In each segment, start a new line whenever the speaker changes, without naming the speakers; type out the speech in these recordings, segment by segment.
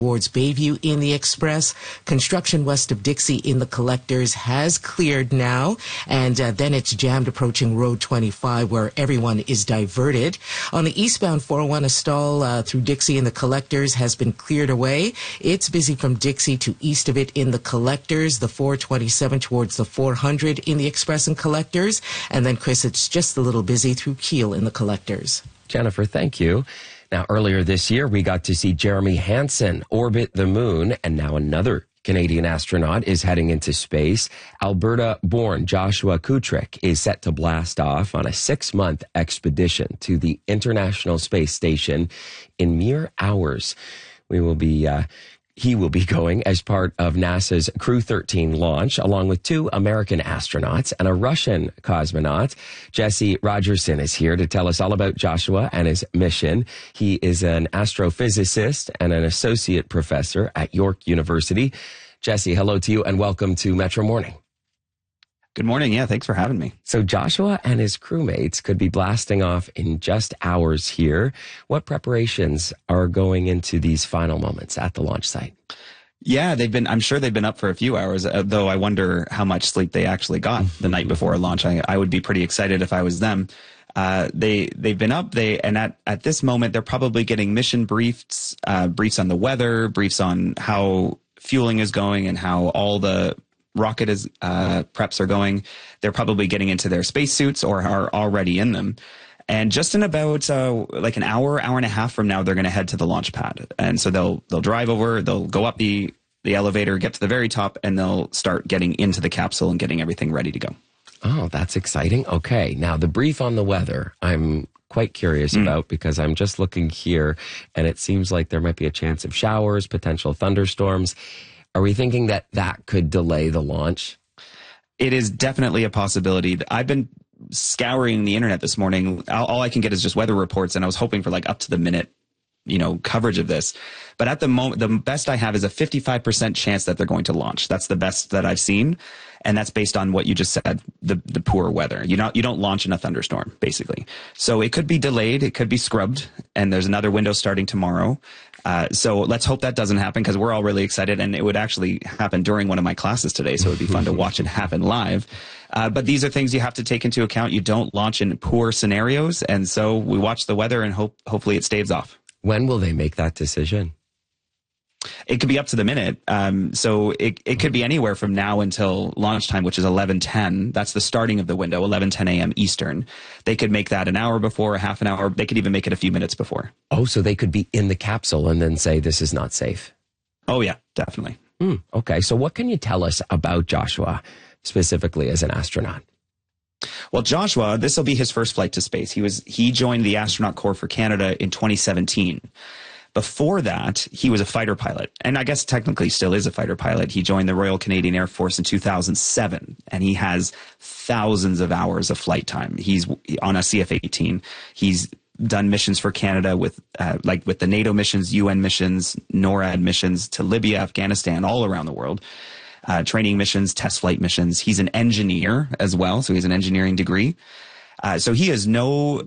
towards Bayview in the Express. Construction west of Dixie in the Collectors has cleared now, and then it's jammed approaching Road 25 where everyone is diverted. On the eastbound 401, a stall through Dixie in the Collectors has been cleared away. It's busy from Dixie to east of it in the Collectors, the 427 towards the 400 in the Express and Collectors, and then Chris, it's just a little busy through Keele in the Collectors.
Jennifer, thank you. Now, earlier this year, we got to see Jeremy Hansen orbit the moon, and now another Canadian astronaut is heading into space. Alberta-born Joshua Kutrick is set to blast off on a 6-month expedition to the International Space Station in mere hours. He will be going as part of NASA's Crew 13 launch, along with 2 American astronauts and a Russian cosmonaut. Jesse Rogerson is here to tell us all about Joshua and his mission. He is an astrophysicist and an associate professor at York University. Jesse, hello to you and welcome to Metro Morning.
Good morning. Yeah, thanks for having me.
So Joshua and his crewmates could be blasting off in just hours here. What preparations are going into these final moments at the launch site?
Yeah, I'm sure they've been up for a few hours, though I wonder how much sleep they actually got the night before launch. I would be pretty excited if I was them. They've been up, and at this moment, they're probably getting mission briefs, briefs on the weather, briefs on how fueling is going and how all the rocket preps are going. They're probably getting into their spacesuits or are already in them. And just in about like an hour and a half from now, they're going to head to the launch pad. And so they'll drive over, they'll go up the elevator, get to the very top, and they'll start getting into the capsule and getting everything ready to go.
Oh, that's exciting. Okay. Now, the brief on the weather, I'm quite curious about, because I'm just looking here and it seems like there might be a chance of showers, potential thunderstorms. Are we thinking that could delay the launch?
It is definitely a possibility. I've been scouring the internet this morning. All I can get is just weather reports, and I was hoping for like up to the minute, coverage of this. But at the moment, the best I have is a 55% chance that they're going to launch. That's the best that I've seen. And that's based on what you just said, the poor weather. You don't launch in a thunderstorm, basically. So it could be delayed. It could be scrubbed. And there's another window starting tomorrow. So let's hope that doesn't happen, because we're all really excited. And it would actually happen during one of my classes today. So it would be fun to watch it happen live. But these are things you have to take into account. You don't launch in poor scenarios. And so we watch the weather and hopefully it staves off.
When will they make that decision?
It could be up to the minute. So it could be anywhere from now until launch time, which is 11:10. That's the starting of the window, 11:10 a.m. Eastern. They could make that an hour before, a half an hour. They could even make it a few minutes before.
Oh, so they could be in the capsule and then say this is not safe.
Oh, yeah, definitely.
Okay. So what can you tell us about Joshua specifically as an astronaut?
Well, Joshua, this will be his first flight to space. He joined the Astronaut Corps for Canada in 2017. Before that, he was a fighter pilot, and I guess technically still is a fighter pilot. He joined the Royal Canadian Air Force in 2007, and he has thousands of hours of flight time. He's on a CF-18. He's done missions for Canada with the NATO missions, UN missions, NORAD missions to Libya, Afghanistan, all around the world. Training missions, test flight missions. He's an engineer as well, so he has an engineering degree. So he is no,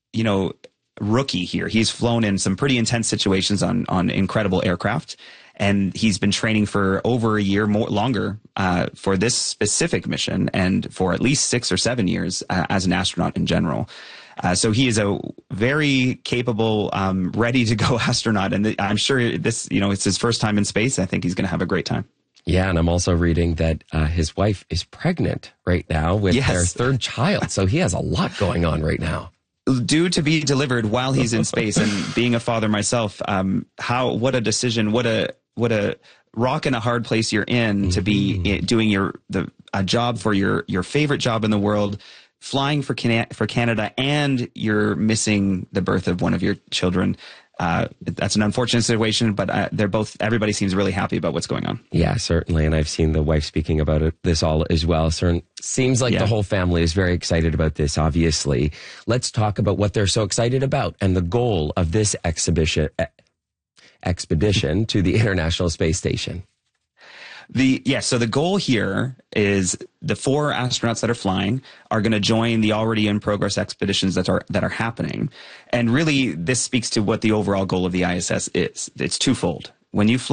rookie here. He's flown in some pretty intense situations on incredible aircraft, and he's been training for over a year, longer, for this specific mission, and for at least 6 or 7 years as an astronaut in general. So he is a very capable, ready to go astronaut, and I'm sure this, it's his first time in space. I think he's going to have a great time.
Yeah, and I'm also reading that his wife is pregnant right now with their 3rd child. So he has a lot going on right now.
Due to be delivered while he's in space, and being a father myself, what a decision, what a rock and a hard place you're in to be doing a job for your favorite job in the world, flying for Canada, and you're missing the birth of one of your children. That's an unfortunate situation, but everybody seems really happy about what's going on.
Yeah, certainly. And I've seen the wife speaking about this all as well. So it seems like the whole family is very excited about this, obviously. Let's talk about what they're so excited about and the goal of this expedition to the International Space Station.
So the goal here is the 4 astronauts that are flying are going to join the already in progress expeditions that are happening. And really, this speaks to what the overall goal of the ISS is. It's twofold. when you